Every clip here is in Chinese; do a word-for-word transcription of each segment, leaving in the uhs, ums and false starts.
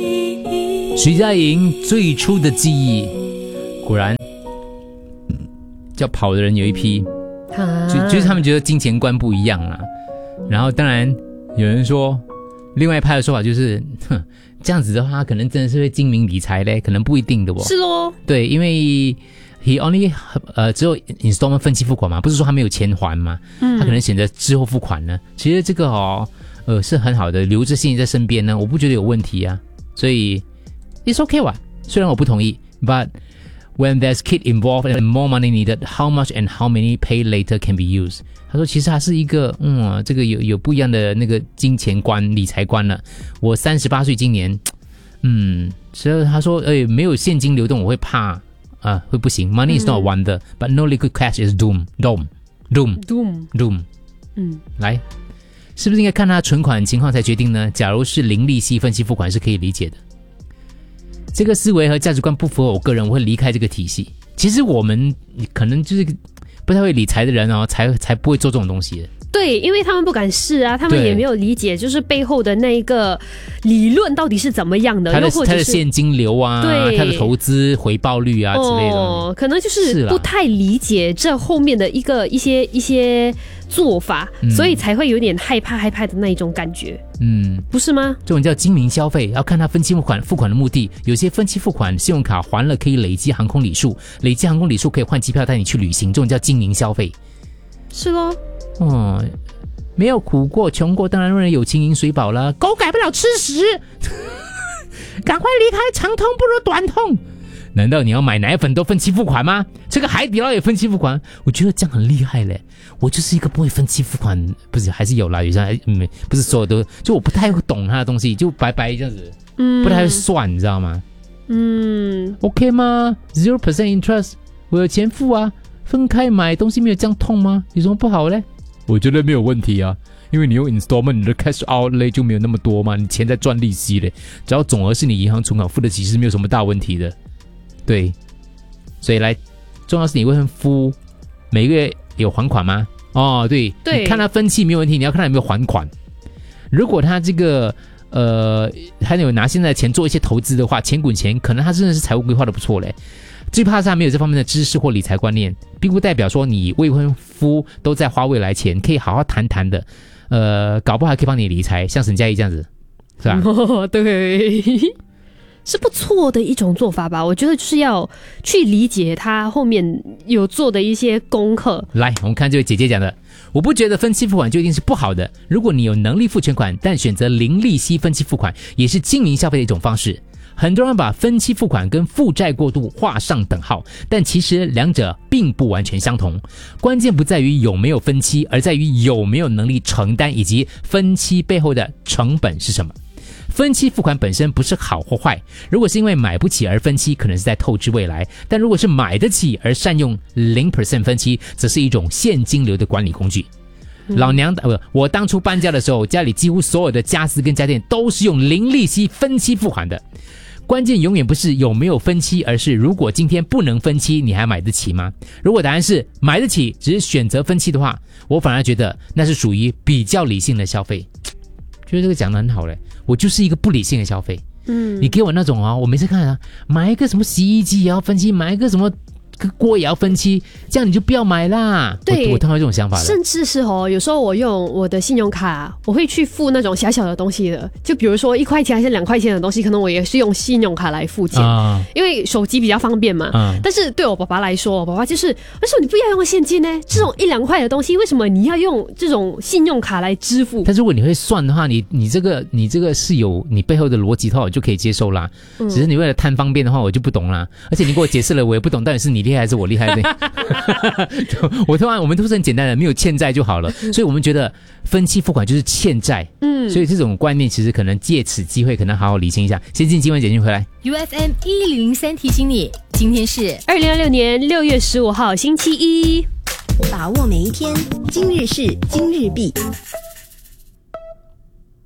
徐佳莹最初的记忆，果然叫跑的人有一批， 啊、 就就是他们觉得金钱观不一样啦。然后当然有人说，另外一派的说法就是，哼，这样子的话，可能真的是会精明理财嘞，可能不一定的哦。 是咯， 对，因为 he only 呃只有 installment 分期付款嘛，不是说他没有钱还嘛，嗯，他可能选择之后付款呢。其实这个哦，呃是很好的，留着现金在身边呢，我不觉得有问题啊。所以 it's okay 哇，虽然我不同意 ，but when there's kid involved and more money needed, how much and how many pay later can be used？ 他说，其实还是一个，嗯，这个有有不一样的那个金钱观、理财观了。我三十八岁，今年，嗯，所以他说，哎，没有现金流动，我会怕啊，会不行。Money is not a wonder,、嗯、but no liquid cash is doom, doom, doom, doom, doom。 嗯， 来，是不是应该看他存款情况才决定呢？假如是零利息分期付款是可以理解的。这个思维和价值观不符合我个人，我会离开这个体系。其实我们可能就是不太会理财的人哦，才才不会做这种东西的。 对，因为他们不敢试啊，他们也没有理解，就是背后的那一个理论到底是怎么样的， 他的又或者是他的现金流啊， 对， 他的投资回报率啊之类的， 哦，可能就是不太理解这后面的一个一些一些做法、嗯，所以才会有点害怕害怕的那一种感觉。嗯，不是吗？ 这种叫精明消费，要看他分期付款付款的目的。有些分期付款，信用卡还了可以累积航空里数，累积航空里数可以换机票带你去旅行，这种叫精明消费。 是咯。 哦，没有苦过穷过，当然认为有情饮水饱了。狗改不了吃屎，赶快离开，长痛不如短痛。难道你要买奶粉都分期付款吗？这个海底捞也分期付款，我觉得这样很厉害嘞。我就是一个不会分期付款，不是还是有啦，有些嗯，不是所有都，就我不太会懂他的东西，就白白这样子，嗯，不太会算，你知道吗？嗯 ，OK 吗 ？Zero percent interest， 我有钱付啊，分开买东西没有这样痛吗？有什么不好嘞？我觉得没有问题啊，因为你用 installment， 你的 cash outlay 就没有那么多嘛，你钱在赚利息嘞，只要总额是你银行存款付得起，是没有什么大问题的。对，所以来，重要是你会付每个月有还款吗？哦，对， 对， 你看他分期没有问题，你要看他有没有还款。如果他这个呃还有拿现在的钱做一些投资的话，钱滚钱，可能他真的是财务规划的不错嘞。最怕是他没有这方面的知识或理财观念，并不代表说你未婚夫都在花未来钱，可以好好谈谈的。呃，搞不好还可以帮你理财，像沈佳宜这样子，是吧？ 哦，对。是不错的一种做法吧，我觉得就是要去理解他后面有做的一些功课。 来，我们看这位姐姐讲的，我不觉得分期付款就一定是不好的，如果你有能力付全款，但选择零利息分期付款，也是精明消费的一种方式。很多人把分期付款跟负债过度画上等号，但其实两者并不完全相同。关键不在于有没有分期，而在于有没有能力承担，以及分期背后的成本是什么。分期付款本身不是好或坏，如果是因为买不起而分期，可能是在透支未来，但如果是买得起而善用 百分之零 分期，则是一种现金流的管理工具。嗯、老娘不，我当初搬家的时候，家里几乎所有的家私跟家电都是用零利息分期付款的。关键永远不是有没有分期，而是如果今天不能分期，你还买得起吗？如果答案是买得起，只是选择分期的话，我反而觉得那是属于比较理性的消费。觉得这个讲得很好嘞，我就是一个不理性的消费。嗯，你给我那种啊、哦，我每次看啊，买一个什么洗衣机也要分期，买一个什么锅也要分期，这样你就不要买啦。 对， 我, 我通常有这种想法的。 甚至是哦，有时候我用我的信用卡，我会去付那种小小的东西的，就比如说一块钱还是两块钱的东西，可能我也是用信用卡来付钱，啊、因为手机比较方便嘛。啊、但是对我爸爸来说，我爸爸就是为什么你不要用现金呢？这种一两块的东西，为什么你要用这种信用卡来支付？ 但如果你会算的话，你你这个你这个是有你背后的逻辑的话，我就可以接受啦。嗯、只是你为了贪方便的话，我就不懂啦。而且你给我解释了，我也不懂到底是你厉害还是我厉害的。我突然我们都是很简单的，没有欠债就好了，所以我们觉得分期付款就是欠债。嗯，所以这种观念其实可能借此机会可能好好理清一下。先进今晚简讯回来。 U F M 一零零三提醒你，今天是二零二六年六月十五号星期一， 把握每一天，今日事今日毕。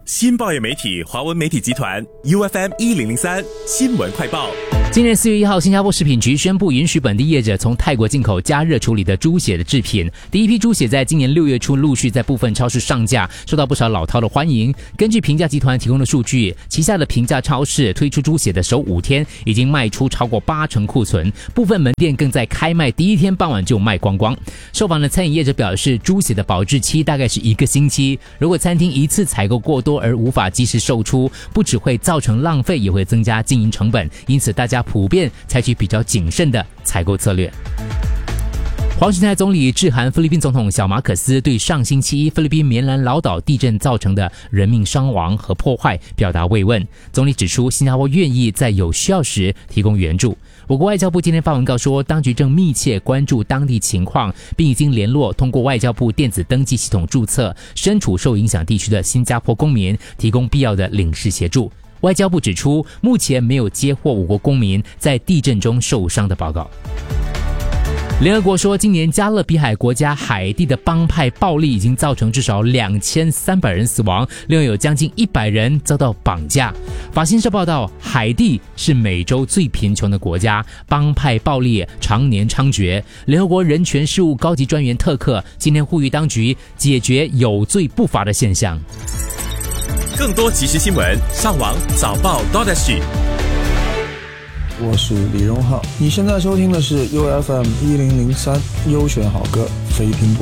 新报业媒体华文媒体集团 U F M 一零零三新闻快报。 今年四月一号，新加坡食品局宣布允许本地业者从泰国进口加热处理的猪血的制品。第一批猪血在今年六月初陆续在部分超市上架，受到不少老饕的欢迎。根据平价集团提供的数据，旗下的平价超市推出猪血的首五天已经卖出超过八成库存，部分门店更在开卖第一天傍晚就卖光光。受访的餐饮业者表示，猪血的保质期大概是一个星期，如果餐厅一次采购过多而无法及时售出，不只会造成浪费，也会增加经营成本，因此大家普遍采取比较谨慎的采购策略。黄循泰总理致函菲律宾总统小马可斯，对上星期菲律宾棉兰老岛地震造成的人命伤亡和破坏表达慰问。总理指出，新加坡愿意在有需要时提供援助。我国外交部今天发文告说，当局正密切关注当地情况，并已经联络通过外交部电子登记系统注册身处受影响地区的新加坡公民，提供必要的领事协助。外交部指出，目前没有接获我国公民在地震中受伤的报告。联合国说，今年加勒比海国家海地的帮派暴力已经造成至少两千三百人死亡，另外有将近一百人遭到绑架。法新社报道，海地是美洲最贫穷的国家，帮派暴力常年猖獗。联合国人权事务高级专员特克今天呼吁当局解决有罪不罚的现象。 更多即时新闻，上网早报 .sg。 我是李荣浩，你现在收听的是 U F M 一零零三优选好歌非频播。